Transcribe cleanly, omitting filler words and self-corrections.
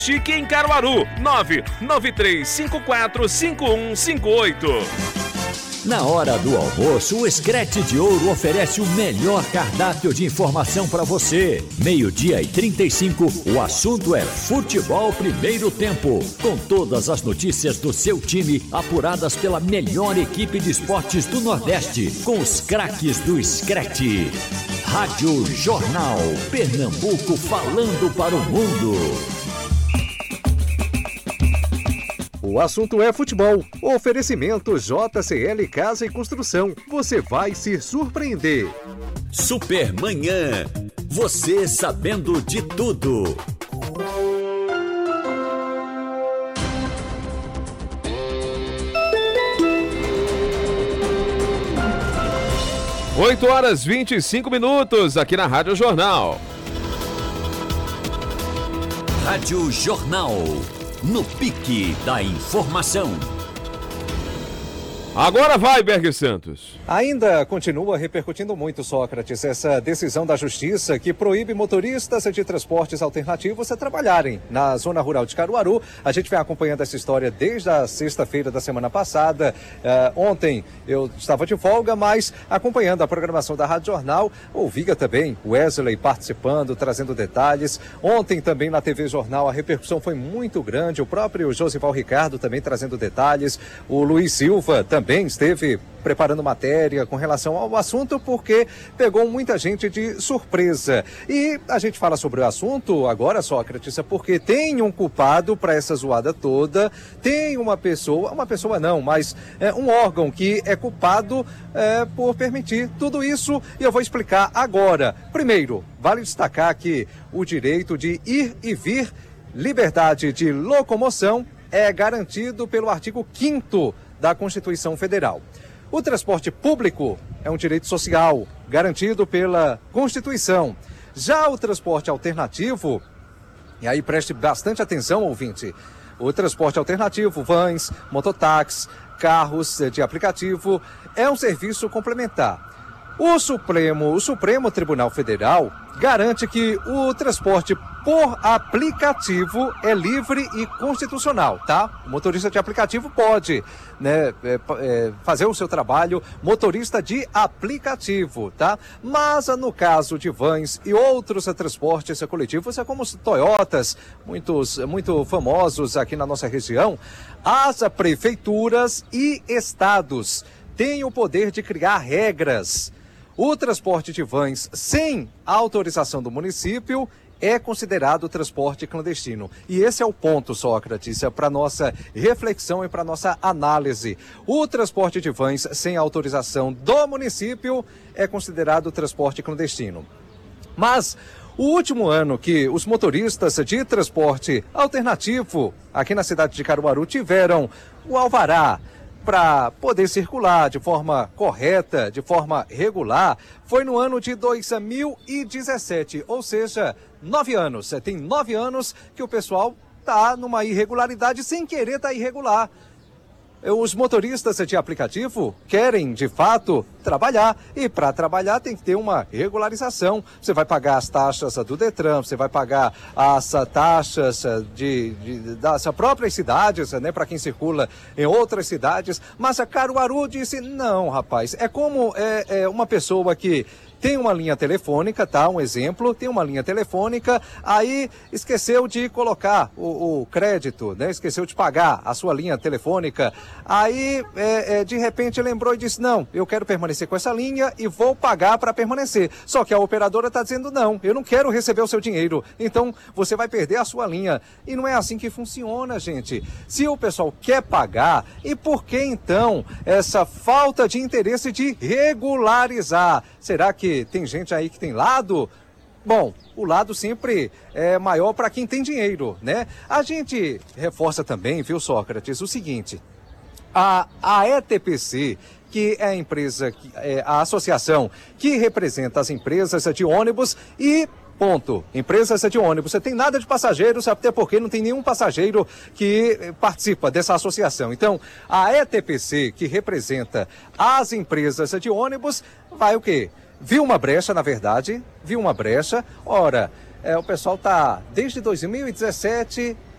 Chique em Caruaru, 993545158. Na hora do almoço, o Screte de Ouro oferece o melhor cardápio de informação para você. 12:35, o assunto é Futebol Primeiro Tempo, com todas as notícias do seu time apuradas pela melhor equipe de esportes do Nordeste, com os craques do Screte. Rádio Jornal, Pernambuco falando para o mundo. O assunto é futebol. Oferecimento JCL Casa e Construção. Você vai se surpreender. Supermanhã. Você sabendo de tudo. Oito horas 25 minutos aqui na Rádio Jornal. Rádio Jornal. No pique da informação. Agora vai, Berg Santos. Ainda continua repercutindo muito, Sócrates, essa decisão da Justiça que proíbe motoristas de transportes alternativos a trabalharem na zona rural de Caruaru. A gente vem acompanhando essa história desde a sexta-feira da semana passada. Ontem eu estava de folga, mas acompanhando a programação da Rádio Jornal, ouvia também Wesley participando, trazendo detalhes. Ontem também na TV Jornal a repercussão foi muito grande. O próprio Josival Ricardo também trazendo detalhes. O Luiz Silva também esteve preparando matéria com relação ao assunto, porque pegou muita gente de surpresa. E a gente fala sobre o assunto agora, Sócrates, porque tem um culpado para essa zoada toda, tem uma pessoa não, mas um órgão que é culpado por permitir tudo isso, e eu vou explicar agora. Primeiro, vale destacar que o direito de ir e vir, liberdade de locomoção, é garantido pelo artigo 5º da Constituição Federal. O transporte público é um direito social garantido pela Constituição. Já o transporte alternativo, e aí preste bastante atenção, ouvinte, o transporte alternativo, vans, mototáxis, carros de aplicativo, é um serviço complementar. O Supremo Tribunal Federal garante que o transporte por aplicativo é livre e constitucional, tá? O motorista de aplicativo pode, fazer o seu trabalho, motorista de aplicativo, tá? Mas no caso de vans e outros transportes coletivos, como os Toyotas, muito famosos aqui na nossa região, as prefeituras e estados têm o poder de criar regras. O transporte de vans sem autorização do município é considerado transporte clandestino. E esse é o ponto, Sócrates, para nossa reflexão e para nossa análise. O transporte de vans sem autorização do município é considerado transporte clandestino. Mas o último ano que os motoristas de transporte alternativo aqui na cidade de Caruaru tiveram o alvará para poder circular de forma correta, de forma regular, foi no ano de 2017, ou seja, 9 anos. Tem 9 anos que o pessoal está numa irregularidade sem querer estar irregular. Os motoristas de aplicativo querem, de fato, trabalhar. E para trabalhar tem que ter uma regularização. Você vai pagar as taxas do Detran, você vai pagar as taxas das próprias cidades, né, para quem circula em outras cidades. Mas a Caruaru disse, não, rapaz, é como uma pessoa que tem uma linha telefônica, tá? Um exemplo, tem uma linha telefônica, aí esqueceu de colocar o crédito, né? Esqueceu de pagar a sua linha telefônica. Aí, de repente, lembrou e disse, não, eu quero permanecer com essa linha e vou pagar para permanecer. Só que a operadora está dizendo, não, eu não quero receber o seu dinheiro, então você vai perder a sua linha. E não é assim que funciona, gente. Se o pessoal quer pagar, e por que então essa falta de interesse de regularizar? Será que tem gente aí que tem lado? Bom, o lado sempre é maior para quem tem dinheiro, né? A gente reforça também, viu, Sócrates, o seguinte, a ETPC, que é a empresa, a associação que representa as empresas de ônibus e ponto. Empresas de ônibus. Você tem nada de passageiros, até porque não tem nenhum passageiro que participa dessa associação. Então, a ETPC, que representa as empresas de ônibus, vai o quê? Viu uma brecha, na verdade, Ora, o pessoal está, desde 2017,